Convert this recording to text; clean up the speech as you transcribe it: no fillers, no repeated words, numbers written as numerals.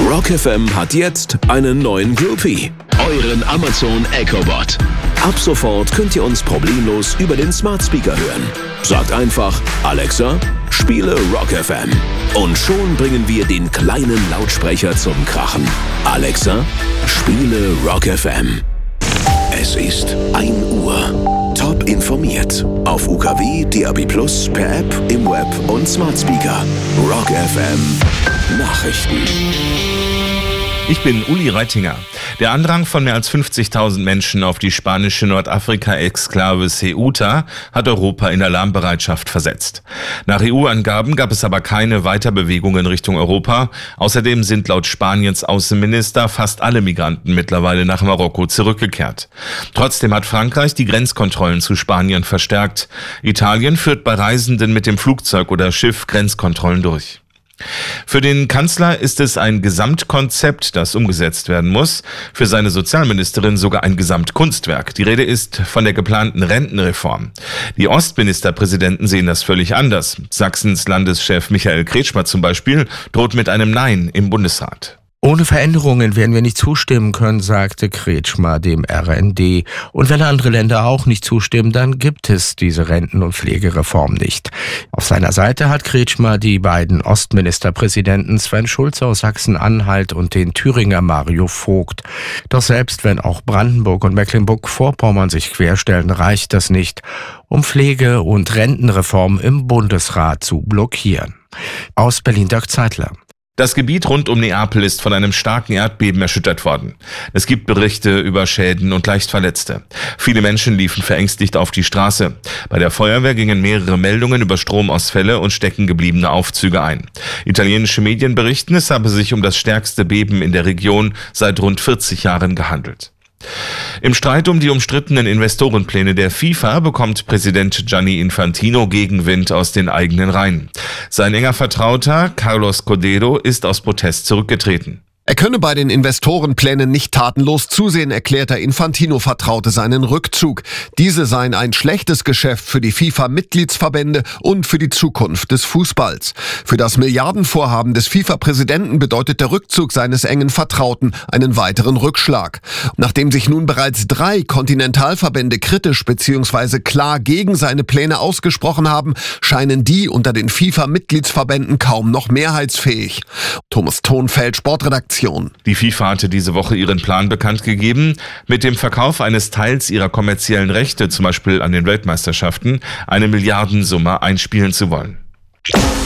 Rock FM hat jetzt einen neuen Groupie. Euren Amazon Echo Bot. Ab sofort könnt ihr uns problemlos über den Smart Speaker hören. Sagt einfach, Alexa, spiele Rock FM. Und schon bringen wir den kleinen Lautsprecher zum Krachen. Alexa, spiele Rock FM. Es ist 1 Uhr. Top informiert. Auf UKW, DAB+, per App, im Web und Smart Speaker. Rock FM Nachrichten. Ich bin Uli Reitinger. Der Andrang von mehr als 50.000 Menschen auf die spanische Nordafrika-Exklave Ceuta hat Europa in Alarmbereitschaft versetzt. Nach EU-Angaben gab es aber keine Weiterbewegung in Richtung Europa. Außerdem sind laut Spaniens Außenminister fast alle Migranten mittlerweile nach Marokko zurückgekehrt. Trotzdem hat Frankreich die Grenzkontrollen zu Spanien verstärkt. Italien führt bei Reisenden mit dem Flugzeug oder Schiff Grenzkontrollen durch. Für den Kanzler ist es ein Gesamtkonzept, das umgesetzt werden muss. Für seine Sozialministerin sogar ein Gesamtkunstwerk. Die Rede ist von der geplanten Rentenreform. Die Ostministerpräsidenten sehen das völlig anders. Sachsens Landeschef Michael Kretschmer zum Beispiel droht mit einem Nein im Bundesrat. Ohne Veränderungen werden wir nicht zustimmen können, sagte Kretschmer dem RND. Und wenn andere Länder auch nicht zustimmen, dann gibt es diese Renten- und Pflegereform nicht. Auf seiner Seite hat Kretschmer die beiden Ostministerpräsidenten Sven Schulze aus Sachsen-Anhalt und den Thüringer Mario Vogt. Doch selbst wenn auch Brandenburg und Mecklenburg-Vorpommern sich querstellen, reicht das nicht, um Pflege- und Rentenreform im Bundesrat zu blockieren. Aus Berlin Dirk Zeitler. Das Gebiet rund um Neapel ist von einem starken Erdbeben erschüttert worden. Es gibt Berichte über Schäden und Leichtverletzte. Viele Menschen liefen verängstigt auf die Straße. Bei der Feuerwehr gingen mehrere Meldungen über Stromausfälle und steckengebliebene Aufzüge ein. Italienische Medien berichten, es habe sich um das stärkste Beben in der Region seit rund 40 Jahren gehandelt. Im Streit um die umstrittenen Investorenpläne der FIFA bekommt Präsident Gianni Infantino Gegenwind aus den eigenen Reihen. Sein enger Vertrauter Carlos Codero ist aus Protest zurückgetreten. Er könne bei den Investorenplänen nicht tatenlos zusehen, erklärt der Infantino-Vertraute seinen Rückzug. Diese seien ein schlechtes Geschäft für die FIFA-Mitgliedsverbände und für die Zukunft des Fußballs. Für das Milliardenvorhaben des FIFA-Präsidenten bedeutet der Rückzug seines engen Vertrauten einen weiteren Rückschlag. Nachdem sich nun bereits 3 Kontinentalverbände kritisch bzw. klar gegen seine Pläne ausgesprochen haben, scheinen die unter den FIFA-Mitgliedsverbänden kaum noch mehrheitsfähig. Thomas Thonfeld, Sportredaktion. Die FIFA hatte diese Woche ihren Plan bekannt gegeben, mit dem Verkauf eines Teils ihrer kommerziellen Rechte, zum Beispiel an den Weltmeisterschaften, eine Milliardensumme einspielen zu wollen.